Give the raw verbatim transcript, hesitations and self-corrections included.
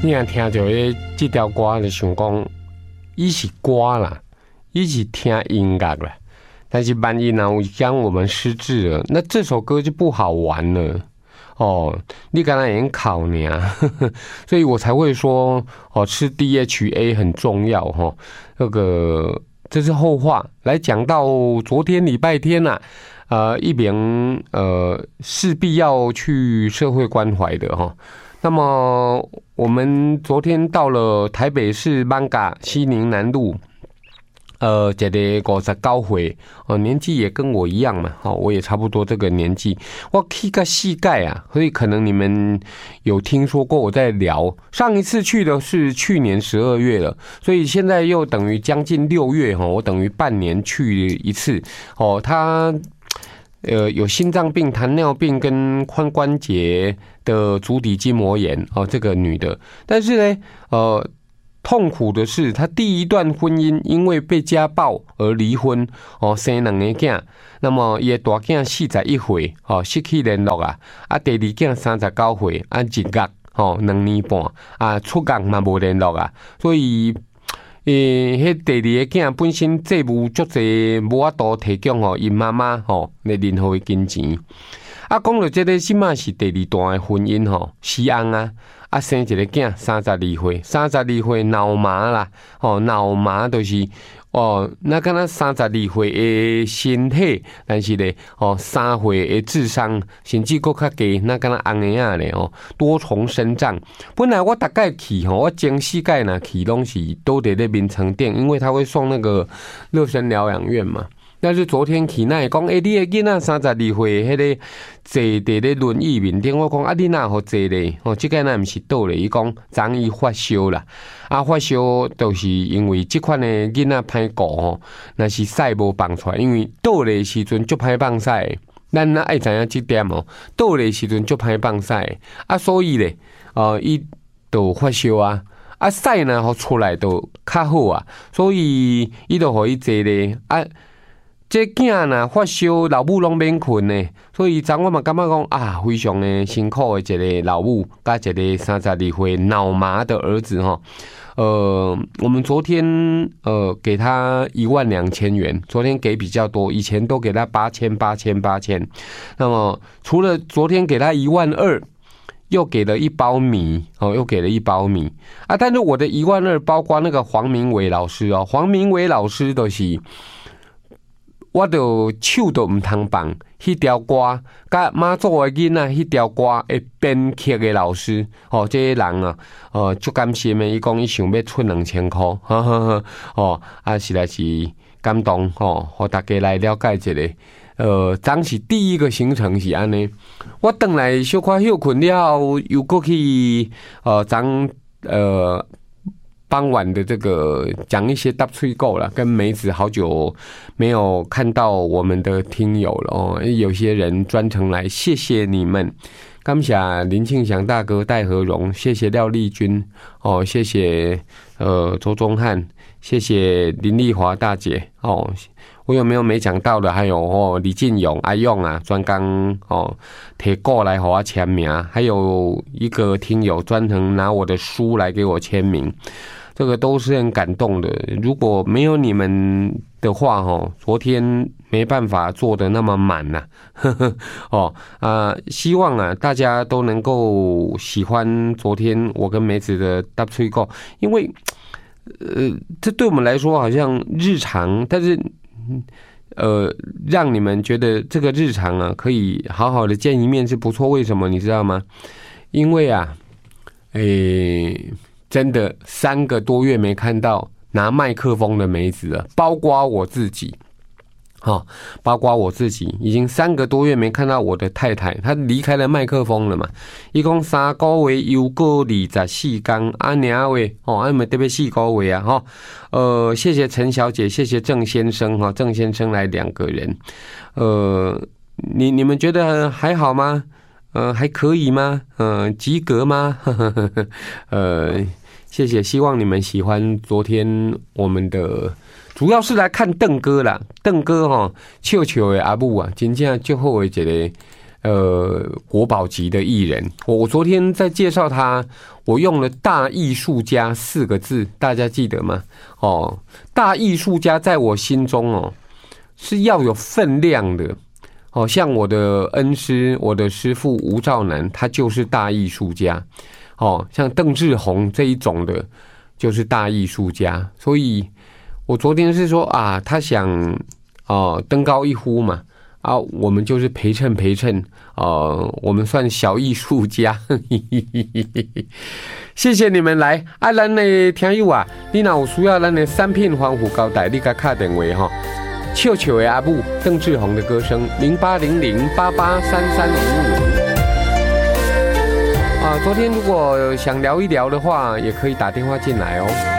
你若听到这条歌，就想讲，伊是歌啦，伊是听音乐啦。但是万一呢，将我们失智了，那这首歌就不好玩了。哦，你刚才已经考你啊，所以我才会说，哦，吃 D H A 很重要哈、哦。那个这是后话，来讲到昨天礼拜天呐、啊。呃，一名呃势必要去社会关怀的哈。那么我们昨天到了台北市艋舺西宁南路，呃，一个五十九岁，哦，年纪也跟我一样嘛，哦，我也差不多这个年纪，我去个膝盖啊，所以可能你们有听说过我在聊。上一次去的是去年十二月了，所以现在又等于将近六月哈，我等于半年去一次，哦，他。呃，有心脏病、糖尿病跟髋关节的足底筋膜炎哦，这个女的，但是呢，呃，痛苦的是，她第一段婚姻因为被家暴而离婚哦，生两个囝，那么伊大囝四十一岁哦，失去联络啊，啊，第二囝三十九岁，啊，一角哦，两年半啊，出国嘛无联络啊，所以。诶，迄第二个囝本身债务足济，无法度提供吼因妈妈吼来任何的金钱。啊，讲到这个，即马是第二段的婚姻吼，死翁啊，啊生一个囝，三十二岁，三十二岁脑麻啦，吼脑麻就是哦，那敢若三十二岁的身体，但是咧哦三岁的智商，甚至搁较低，那敢若红个仔咧哦，多重身障。本来我大概去吼，我前四届呢去拢是都得咧眠床顶，因为他会送那个热身疗养院嘛。但是昨天去那会讲，诶、欸，你的囡仔三十二岁，迄个坐伫咧轮椅面顶，我讲啊，你哪好坐咧？哦，即个那毋是倒咧，伊讲昨伊发烧啦，啊发烧就是因为即款的囡仔歹顾吼，若是屎无放出来，因为倒咧时阵足歹放屎，咱若爱知影即点哦，倒咧时阵足歹放屎，啊，所以咧，呃，伊就发烧啊。啊，屎呢，好出来就较好啊，所以伊就互伊坐咧啊。这囝呐发烧，老母拢免困呢，所以昨我嘛感觉讲啊，非常的辛苦的一个老母，加一个三十二岁脑麻的儿子哈。呃，我们昨天呃给他一万两千元，昨天给比较多，以前都给他八千八千八千。那么除了昨天给他一万二，又给了一包米哦，又给了一包米啊。但是我的一万二包括那个黄明伟老师哦，黄明伟老师就是。我就手都唔通放，迄条歌，甲妈祖的囡仔迄条歌的编曲的老师，哦，这个人啊，哦，足感谢的，伊讲伊想要出两千箍，呵呵呵，哦，啊，实在是感动，哦，互大家来了解一下。呃，当时第一个行程是安尼，我转来小可休困了后，又过去，呃，当呃。傍晚的这个讲一些大吹够了，跟梅子好久没有看到我们的听友了哦，有些人专程来，谢谢你们，感谢林庆祥大哥戴和荣，谢谢廖丽君哦，谢谢呃周宗翰，谢谢林丽华大姐哦。我有没有没讲到的？还有哦，李进勇、阿勇啊，专刚哦提过来和我签名，还有一个听友专程拿我的书来给我签名，这个都是很感动的。如果没有你们的话，哦，昨天没办法做的那么满呐、啊，哦啊、呃，希望啊大家都能够喜欢昨天我跟梅子的大吹够，因为呃，这对我们来说好像日常，但是。呃，让你们觉得这个日常啊，可以好好的见一面是不错。为什么你知道吗？因为啊，诶，真的三个多月没看到拿麦克风的梅子了，包括我自己。好、哦，包括我自己已经三个多月没看到我的太太，她离开了麦克风了嘛？一共三个月又过二十四天，啊娘喂，哦，啊没特别四个月啊，哈、哦，呃，谢谢陈小姐，谢谢郑先生哈，郑先生来两个人，呃，你你们觉得还好吗？呃，还可以吗？呃，及格吗？呃，谢谢，希望你们喜欢昨天我们的。主要是来看邓哥啦，邓哥哈，笑笑的阿母啊，真正最好的一个呃国宝级的艺人。我我昨天在介绍他，我用了大艺术家四个字，大家记得吗？哦，大艺术家在我心中哦是要有分量的。哦，像我的恩师，我的师父吴兆南，他就是大艺术家。哦，像邓志宏这一种的，就是大艺术家。所以我昨天是说啊，他想哦、呃、登高一呼嘛，啊，我们就是陪衬陪衬，呃，我们算小艺术家。谢谢你们来啊！咱的听友啊，你若有需要咱的三片防护胶带，你甲打电话哈。笑笑的阿母，邓志宏的歌声，零八零零八八三三五五。啊，昨天如果想聊一聊的话，也可以打电话进来哦。